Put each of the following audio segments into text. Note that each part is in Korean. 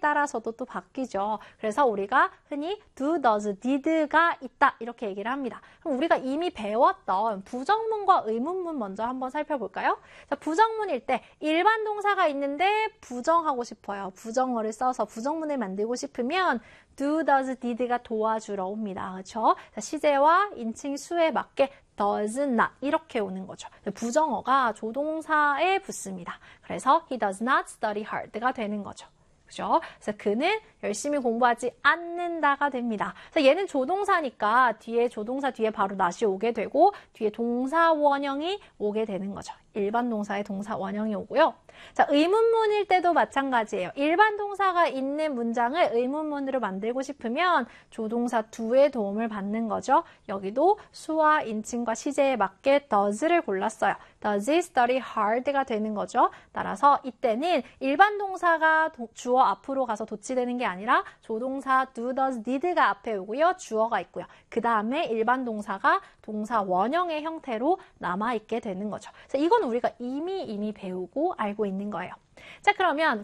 따라서도 또 바뀌죠. 그래서 우리가 흔히 do, does, did가 있다 이렇게 얘기를 합니다. 그럼 우리가 이미 배웠던 부정문과 의문문 먼저 한번 살펴볼까요? 자, 부정문일 때 일반 동사가 있는데 부정하고 싶어요. 부정어를 써서 부정문을 만들고 싶으면 do, does, did가 도와주러 옵니다. 그렇죠? 자, 시제와 인칭 수에 맞게 does not 이렇게 오는 거죠. 부정어가 조동사에 붙습니다. 그래서 he does not study hard가 되는 거죠. 그죠? 그래서 그는 열심히 공부하지 않는다가 됩니다. 그래서 얘는 조동사니까 조동사 뒤에 바로 not이 오게 되고 뒤에 동사 원형이 오게 되는 거죠. 일반 동사의 동사 원형이 오고요. 자, 의문문일 때도 마찬가지예요. 일반 동사가 있는 문장을 의문문으로 만들고 싶으면 조동사 do의 도움을 받는 거죠. 여기도 수와 인칭과 시제에 맞게 does를 골랐어요. Does he study hard가 되는 거죠. 따라서 이때는 일반 동사가 주어 앞으로 가서 도치되는 게 아니라 조동사 do, does, did가 앞에 오고요. 주어가 있고요. 그 다음에 일반 동사가 동사 원형의 형태로 남아있게 되는 거죠. 그래서 이건 우리가 이미 배우고 알고 있는 거예요. 자, 그러면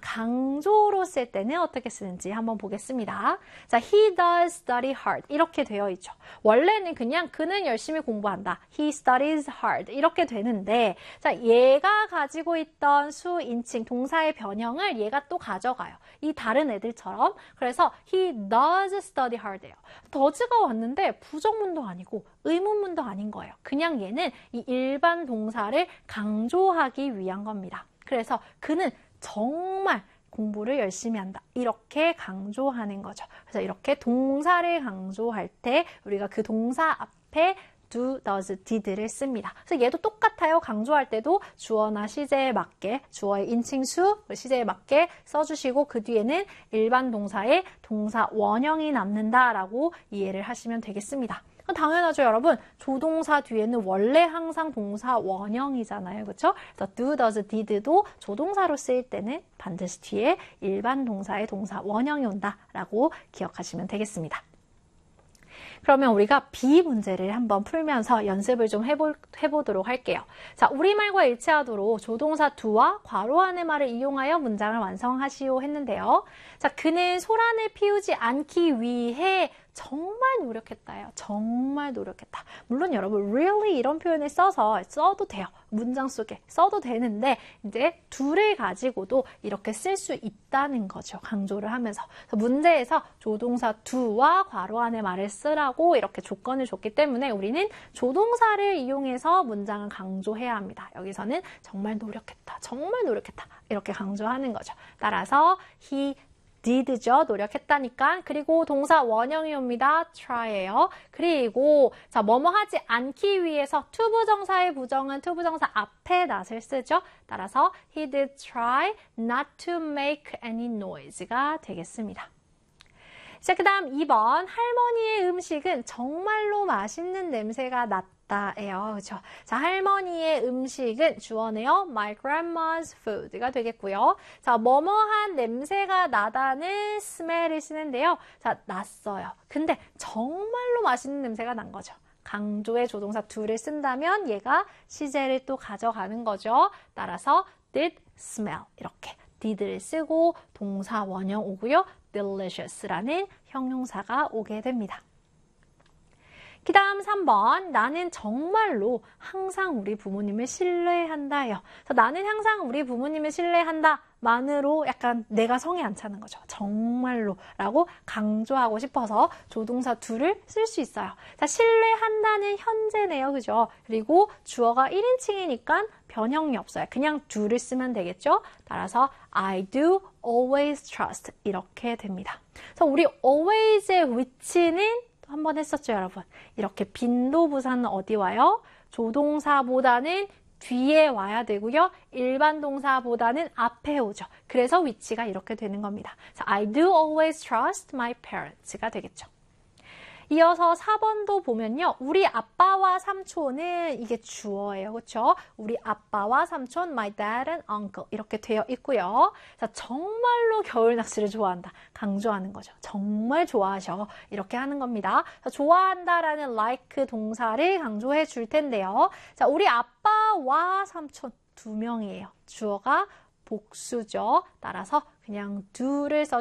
강조로 쓸 때는 어떻게 쓰는지 한번 보겠습니다. 자, he does study hard 이렇게 되어 있죠. 원래는 그냥 그는 열심히 공부한다. He studies hard 이렇게 되는데 자, 얘가 가지고 있던 수, 인칭, 동사의 변형을 얘가 또 가져가요. 이 다른 애들처럼. 그래서 he does study hard예요. does가 왔는데 부정문도 아니고 의문문도 아닌 거예요. 그냥 얘는 이 일반 동사를 강조하기 위한 겁니다. 그래서 그는 정말 공부를 열심히 한다. 이렇게 강조하는 거죠. 그래서 이렇게 동사를 강조할 때 우리가 그 동사 앞에 do, does, did를 씁니다. 그래서 얘도 똑같아요. 강조할 때도 주어나 시제에 맞게 주어의 인칭수, 시제에 맞게 써주시고 그 뒤에는 일반 동사의 동사 원형이 남는다라고 이해를 하시면 되겠습니다. 당연하죠, 여러분. 조동사 뒤에는 원래 항상 동사 원형이잖아요. 그렇죠? 그래서 do, does, did도 조동사로 쓰일 때는 반드시 뒤에 일반 동사의 동사 원형이 온다라고 기억하시면 되겠습니다. 그러면 우리가 B 문제를 한번 풀면서 연습을 좀 해보도록 할게요. 자, 우리말과 일치하도록 조동사 do와 괄호 안의 말을 이용하여 문장을 완성하시오 했는데요. 자, 그는 소란을 피우지 않기 위해 정말 노력했다요. 정말 노력했다. 물론 여러분 really 이런 표현을 써도 돼요. 문장 속에 써도 되는데 이제 do를 가지고도 이렇게 쓸 수 있다는 거죠. 강조를 하면서. 그래서 문제에서 조동사 do와 괄호 안의 말을 쓰라고 이렇게 조건을 줬기 때문에 우리는 조동사를 이용해서 문장을 강조해야 합니다. 여기서는 정말 노력했다. 정말 노력했다. 이렇게 강조하는 거죠. 따라서 he did죠. 노력했다니까. 그리고 동사 원형이 옵니다. try예요. 그리고 자, 뭐뭐 하지 않기 위해서 투부정사의 부정은 투부정사 앞에 not을 쓰죠. 따라서 he did try not to make any noise가 되겠습니다. 자, 그 다음 2번 할머니의 음식은 정말로 맛있는 냄새가 났다예요. 그렇죠? 자, 할머니의 음식은 주어네요. My grandma's food가 되겠고요. 자, 뭐뭐한 냄새가 나다는 smell을 쓰는데요. 자, 났어요. 근데 정말로 맛있는 냄새가 난 거죠. 강조의 조동사 do를 쓴다면 얘가 시제를 또 가져가는 거죠. 따라서 did smell 이렇게 did를 쓰고 동사 원형 오고요. delicious라는 형용사가 오게 됩니다. 그 다음 3번 나는 정말로 항상 우리 부모님을 신뢰한다요. 나는 항상 우리 부모님을 신뢰한다 만으로 약간 내가 성에 안 차는 거죠. 정말로 라고 강조하고 싶어서 조동사 do를 쓸 수 있어요. 자, 신뢰한다는 현재네요. 그죠? 그리고 주어가 1인칭이니까 변형이 없어요. 그냥 do를 쓰면 되겠죠? 따라서 I do always trust 이렇게 됩니다. 그래서 우리 always의 위치는 한번 했었죠, 여러분. 이렇게 빈도부사는 어디 와요? 조동사보다는 뒤에 와야 되고요. 일반 동사보다는 앞에 오죠. 그래서 위치가 이렇게 되는 겁니다. 자, I do always trust my parents가 되겠죠. 이어서 4번도 보면요. 우리 아빠와 삼촌은 이게 주어예요. 그렇죠? 우리 아빠와 삼촌, my dad and uncle 이렇게 되어 있고요. 자, 정말로 겨울 낚시를 좋아한다. 강조하는 거죠. 정말 좋아하셔. 이렇게 하는 겁니다. 자, 좋아한다라는 like 동사를 강조해 줄 텐데요. 자, 우리 아빠와 삼촌 두 명이에요. 주어가 복수죠. 따라서 그냥 do를 써주세요.